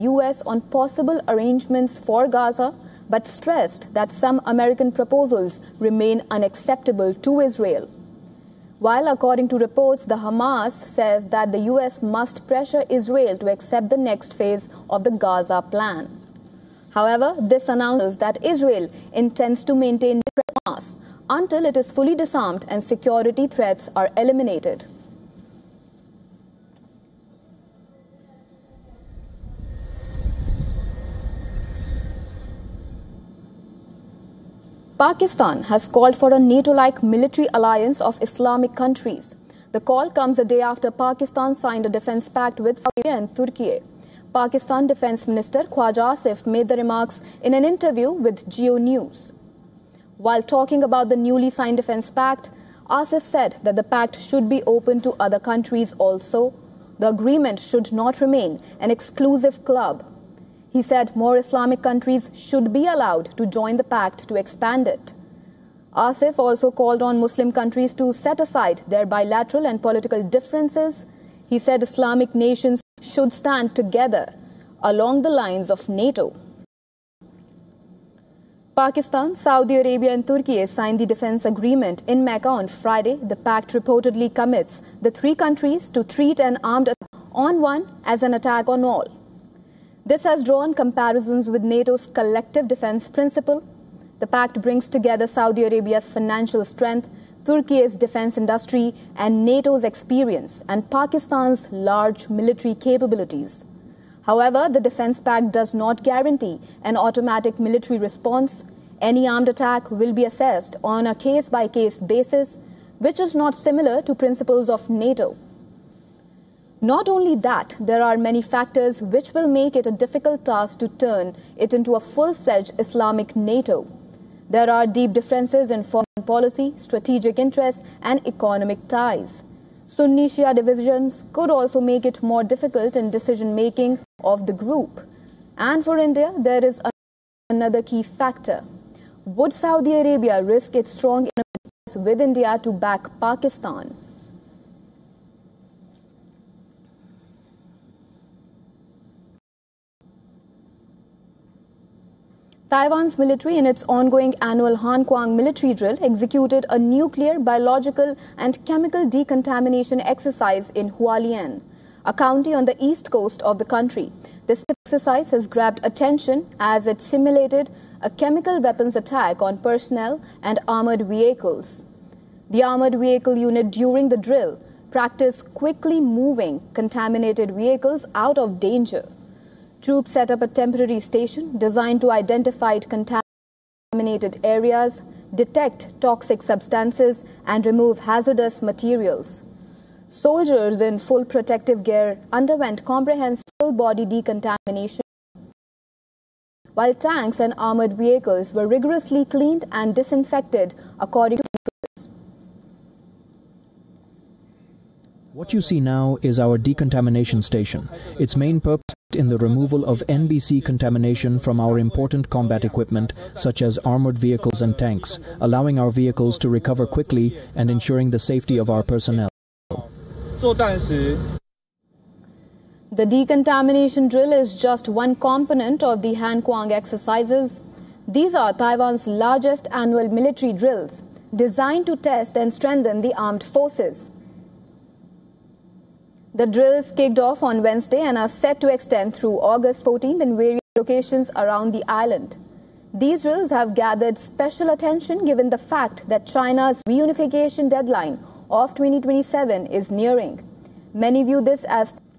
U.S. on possible arrangements for Gaza, but stressed that some American proposals remain unacceptable to Israel. While, according to reports, the Hamas says that the U.S. must pressure Israel to accept the next phase of the Gaza plan. However, this announces that Israel intends to maintain the Hamas until it is fully disarmed and security threats are eliminated. Pakistan has called for a NATO-like military alliance of Islamic countries. The call comes a day after Pakistan signed a defense pact with Saudi Arabia and Turkey. Pakistan Defense Minister Khwaja Asif made the remarks in an interview with Geo News. While talking about the newly signed defense pact, Asif said that the pact should be open to other countries also. The agreement should not remain an exclusive club. He said more Islamic countries should be allowed to join the pact to expand it. Asif also called on Muslim countries to set aside their bilateral and political differences. He said Islamic nations should stand together along the lines of NATO. Pakistan, Saudi Arabia and Turkey signed the defense agreement in Mecca on Friday. The pact reportedly commits the three countries to treat an armed attack on one as an attack on all. This has drawn comparisons with NATO's collective defense principle. The pact brings together Saudi Arabia's financial strength, Turkey's defense industry, and NATO's experience, and Pakistan's large military capabilities. However, the defense pact does not guarantee an automatic military response. Any armed attack will be assessed on a case-by-case basis, which is not similar to principles of NATO. Not only that, there are many factors which will make it a difficult task to turn it into a full-fledged Islamic NATO. There are deep differences in foreign policy, strategic interests, and economic ties. Sunni-Shia divisions could also make it more difficult in decision-making of the group. And for India, there is another key factor. Would Saudi Arabia risk its strong influence with India to back Pakistan? Taiwan's military, in its ongoing annual Han Kuang military drill, executed a nuclear, biological and chemical decontamination exercise in Hualien, a county on the east coast of the country. This exercise has grabbed attention as it simulated a chemical weapons attack on personnel and armored vehicles. The armored vehicle unit during the drill practiced quickly moving contaminated vehicles out of danger. Troops set up a temporary station designed to identify contaminated areas, detect toxic substances, and remove hazardous materials. Soldiers in full protective gear underwent comprehensive body decontamination, while tanks and armored vehicles were rigorously cleaned and disinfected according to troops. What you see now is our decontamination station. Its main purpose in the removal of NBC contamination from our important combat equipment such as armored vehicles and tanks, allowing our vehicles to recover quickly and ensuring the safety of our personnel. The decontamination drill is just one component of the Han Kuang exercises. These are Taiwan's largest annual military drills, designed to test and strengthen the armed forces. The drills kicked off on Wednesday and are set to extend through August 14th in various locations around the island. These drills have gathered special attention given the fact that China's reunification deadline of 2027 is nearing. Many view this as